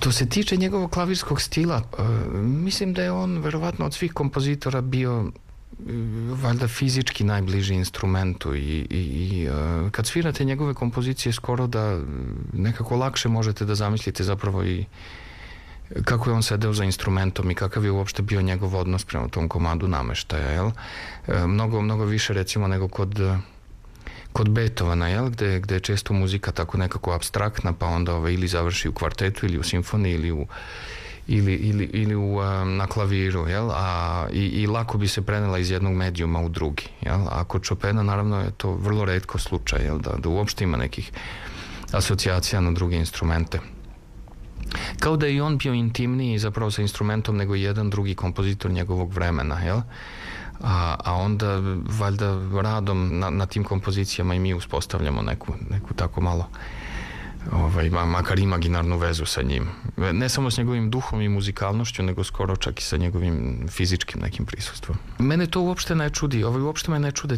Što se tiče njegovog klavirskog stila, mislim da je on verovatno od svih kompozitora bio valjda fizički najbliži instrumentu i kad svirate njegove kompozicije skoro da nekako lakše možete da zamislite zapravo i kako je on sedeo za instrumentom i kakav je uopšte bio njegov odnos prema tom komadu nameštaja, jel? Mnogo više recimo nego kod Beethovena, jel? Gde je često muzika tako nekako apstraktna, pa onda ili završi u kvartetu ili u simfoniji ili na klaviru, jel? I lako bi se prenela iz jednog medijuma u drugi, jel? A kod Chopina naravno je to vrlo retko slučaj, jel? Da uopšte ima nekih asocijacija na druge instrumente. Kao da je i on bio intimniji zapravo sa instrumentom nego jedan drugi kompozitor njegovog vremena, jel? A onda valjda radom na tim kompozicijama i mi uspostavljamo neku tako malo makar imaginarnu vezu sa njim. Ne samo s njegovim duhom i muzikalnošću, nego skoro čak i sa njegovim fizičkim nekim prisustvom. Mene to uopšte ne čudi. Uopšte me ne čude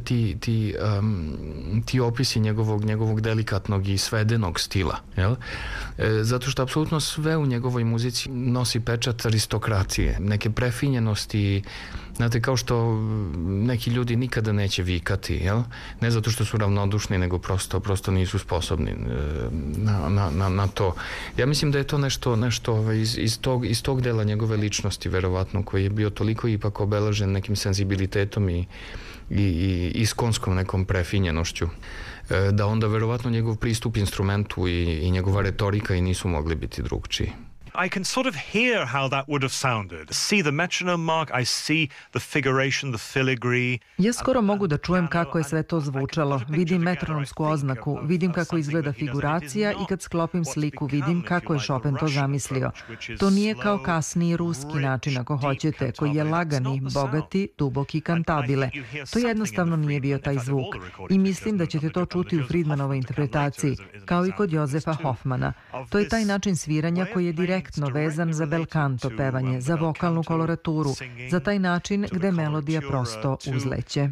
ti opisi njegovog delikatnog i svedenog stila. Jel? Zato što apsolutno sve u njegovoj muzici nosi pečat aristokracije. Neke prefinjenosti, znate, kao što neki ljudi nikada neće vikati, jel? Ne zato što su ravnodušni, nego prosto nisu sposobni na to. Ja mislim da je to nešto iz tog dela njegove ličnosti, verovatno, koji je bio toliko ipak obeležen nekim senzibilitetom i iskonskom nekom prefinjenošću, da onda verovatno njegov pristup instrumentu i njegova retorika i nisu mogli biti drugčiji. I can sort of hear how that would have sounded. See the metronome mark, I see the figuration, the filigree. Ja skoro mogu da čujem kako je sve to zvučalo. Vidim metronomsku oznaku, vidim kako izgleda figuracija i kad sklopim sliku vidim kako je Chopin to zamislio. To nije kao kasniji ruski način, ako hoćete, koji je lagani, bogati, duboki, kantabile. To jednostavno nije bio taj zvuk. I mislim da ćete to čuti u Friedmanovoj interpretaciji, kao i kod Josefa Hofmana. To je taj način sviranja koji je direktno vezan za bel canto pevanje, za vokalnu koloraturu, za taj način gde melodija prosto uzleće.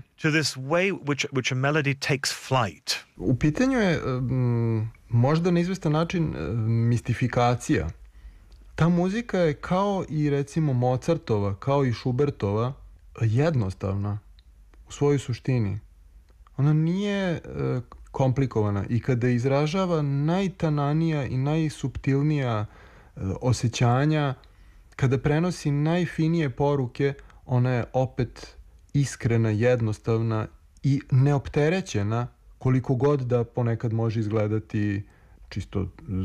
U pitanju je možda na izvestan način mistifikacija. Ta muzika je kao i recimo Mozartova, kao i Schubertova, jednostavna u svojoj suštini. Ona nije komplikovana i kada izražava najtananija i najsuptilnija osjećanja, kada prenosi najfinije poruke, ona je opet iskrena, jednostavna i neopterećena, koliko god da ponekad može izgledati čisto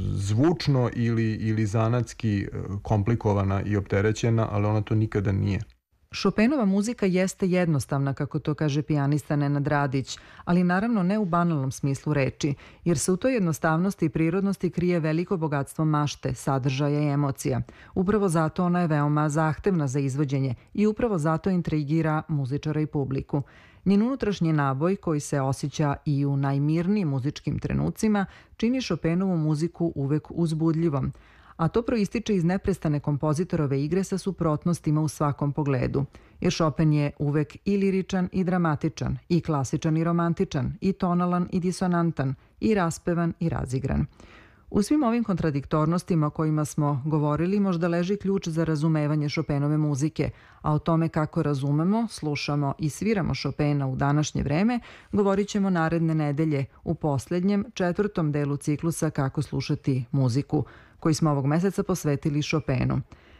zvučno ili zanatski komplikovana i opterećena, ali ona to nikada nije. Chopinova muzika jeste jednostavna, kako to kaže pijanista Nenad Radić, ali naravno ne u banalnom smislu reči, jer se u toj jednostavnosti i prirodnosti krije veliko bogatstvo mašte, sadržaja i emocija. Upravo zato ona je veoma zahtevna za izvođenje i upravo zato intrigira muzičara i publiku. Njen unutrašnji naboj, koji se osjeća i u najmirnijim muzičkim trenucima, čini Chopinovu muziku uvek uzbudljivom, a to proističe iz neprestane kompozitorove igre sa suprotnostima u svakom pogledu. Jer Chopin je uvek i liričan i dramatičan, i klasičan i romantičan, i tonalan i disonantan, i raspevan i razigran. U svim ovim kontradiktornostima o kojima smo govorili možda leži ključ za razumevanje Chopinove muzike, a o tome kako razumemo, slušamo i sviramo Chopina u današnje vreme govorit ćemo naredne nedelje u poslednjem, 4. delu ciklusa Kako slušati muziku, koji smo ovog meseca posvetili Chopinu.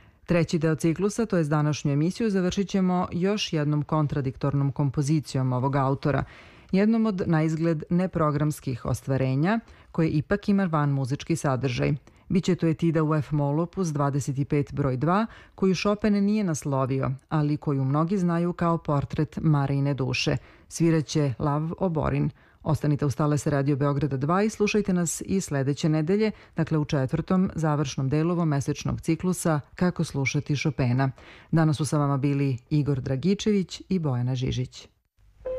3. deo ciklusa, to je današnju emisiju, završit ćemo još jednom kontradiktornom kompozicijom ovog autora, jednom od naizgled neprogramskih ostvarenja, koje ipak ima van muzički sadržaj. Biće to etida u F-mol opus 25 broj 2, koju Chopin nije naslovio, ali koju mnogi znaju kao portret Marine duše. Sviraće Lav Oborin. Ostanite uz talase Radio Beograda 2 i slušajte nas i sledeće nedelje, dakle u 4. završnom delu ovomesečnog ciklusa Kako slušati Chopina. Danas su sa vama bili Igor Dragičević i Bojana Žižić.